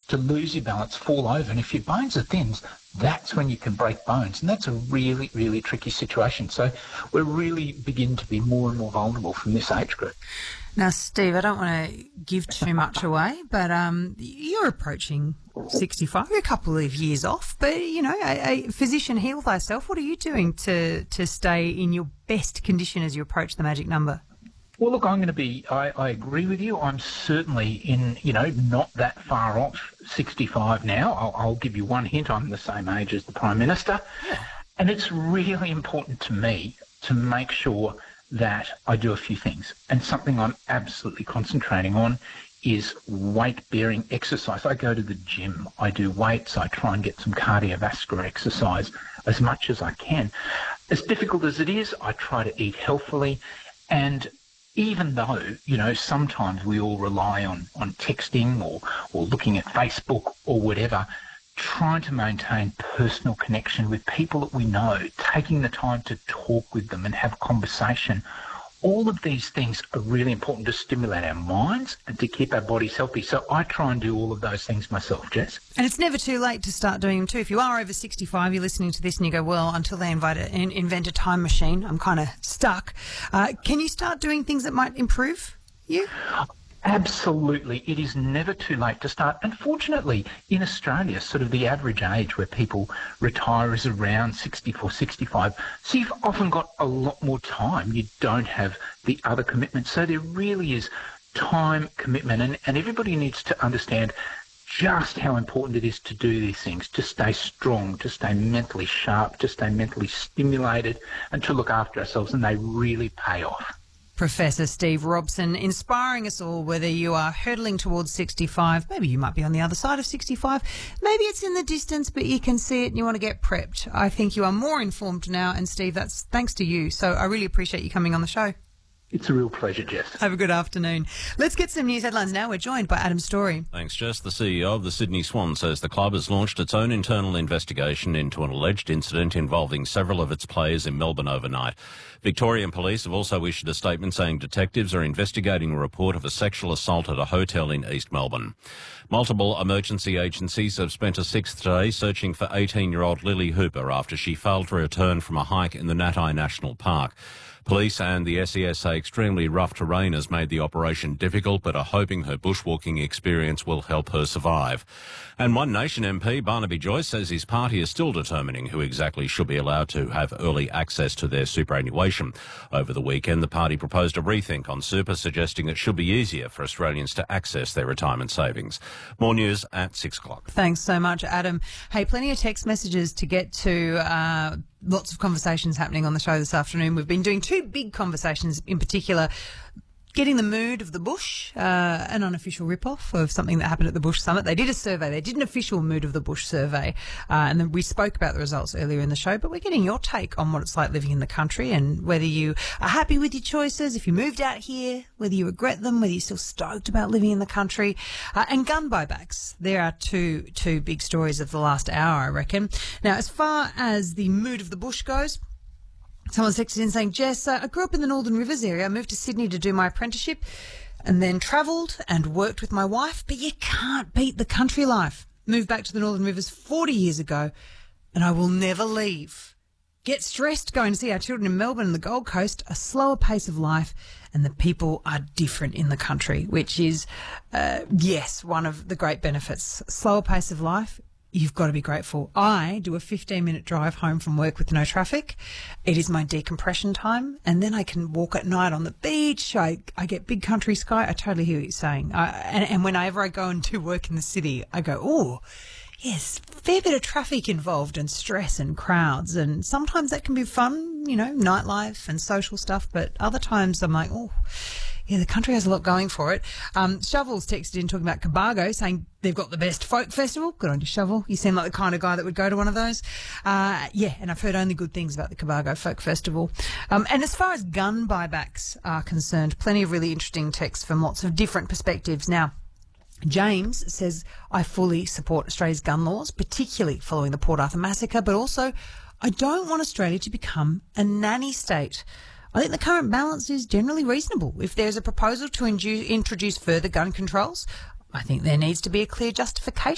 to lose your balance, fall over. And if your bones are thin, that's when you can break bones. And that's a really, really tricky situation. So we're really beginning to be more and more vulnerable from this age group. Now, Steve, I don't want to give too much away, but you're approaching 65, a couple of years off. But, you know, a physician, heal thyself. What are you doing to stay in your best condition as you approach the magic number? Well, look, I agree with you. I'm certainly in, not that far off 65 now. I'll give you one hint. I'm the same age as the Prime Minister. Yeah. And it's really important to me to make sure that I do a few things. And something I'm absolutely concentrating on is weight-bearing exercise. I go to the gym. I do weights. I try and get some cardiovascular exercise as much as I can. As difficult as it is, I try to eat healthily. And even though, sometimes we all rely on texting or looking at Facebook or whatever, trying to maintain personal connection with people that we know, taking the time to talk with them and have conversation, all of these things are really important to stimulate our minds and to keep our bodies healthy. So I try and do all of those things myself, Jess. And it's never too late to start doing them too. If you are over 65, you're listening to this and you go, well, until they invent a time machine, I'm kind of stuck. Can you start doing things that might improve you? Absolutely. It is never too late to start. Unfortunately, in Australia, sort of the average age where people retire is around 64, 65. So you've often got a lot more time. You don't have the other commitments. So there really is time commitment. And everybody needs to understand just how important it is to do these things, to stay strong, to stay mentally sharp, to stay mentally stimulated, and to look after ourselves. And they really pay off. Professor Steve Robson, inspiring us all, whether you are hurtling towards 65, maybe you might be on the other side of 65, maybe it's in the distance, but you can see it and you want to get prepped. I think you are more informed now, and Steve, that's thanks to you. So I really appreciate you coming on the show. It's a real pleasure, Jess. Have a good afternoon. Let's get some news headlines now. We're joined by Adam Story. Thanks, Jess. The CEO of the Sydney Swan says the club has launched its own internal investigation into an alleged incident involving several of its players in Melbourne overnight. Victorian police have also issued a statement saying detectives are investigating a report of a sexual assault at a hotel in East Melbourne. Multiple emergency agencies have spent a sixth day searching for 18-year-old Lily Hooper after she failed to return from a hike in the Natai National Park. Police and the SES say extremely rough terrain has made the operation difficult, but are hoping her bushwalking experience will help her survive. And One Nation MP Barnaby Joyce says his party is still determining who exactly should be allowed to have early access to their superannuation. Over the weekend, the party proposed a rethink on super, suggesting it should be easier for Australians to access their retirement savings. More news at 6 o'clock. Thanks so much, Adam. Hey, plenty of text messages to get to. Lots of conversations happening on the show this afternoon. We've been doing two big conversations in particular. Getting the mood of the bush, an unofficial rip-off of something that happened at the Bush Summit. They did a survey. They did an official mood of the bush survey, and then we spoke about the results earlier in the show, but we're getting your take on what it's like living in the country and whether you are happy with your choices, if you moved out here, whether you regret them, whether you're still stoked about living in the country, and gun buybacks. There are two big stories of the last hour, I reckon. Now, as far as the mood of the bush goes, someone's texted in saying, Jess, I grew up in the Northern Rivers area. I moved to Sydney to do my apprenticeship and then travelled and worked with my wife. But you can't beat the country life. Moved back to the Northern Rivers 40 years ago and I will never leave. Get stressed going to see our children in Melbourne and the Gold Coast, a slower pace of life, and the people are different in the country, which is, yes, one of the great benefits. Slower pace of life. You've got to be grateful. I do a 15-minute drive home from work with no traffic. It is my decompression time, and then I can walk at night on the beach. I get big country sky. I totally hear what you're saying. And whenever I go and do work in the city, I go, oh, yes, fair bit of traffic involved and stress and crowds, and sometimes that can be fun, nightlife and social stuff, but other times I'm like, oh, yeah, the country has a lot going for it. Shovel's texted in talking about Cobargo, saying they've got the best folk festival. Good on you, Shovel. You seem like the kind of guy that would go to one of those. Yeah, and I've heard only good things about the Cobargo Folk Festival. And as far as gun buybacks are concerned, plenty of really interesting texts from lots of different perspectives. Now, James says, I fully support Australia's gun laws, particularly following the Port Arthur massacre, but also I don't want Australia to become a nanny state. I think the current balance is generally reasonable. If there's a proposal to introduce further gun controls, I think there needs to be a clear justification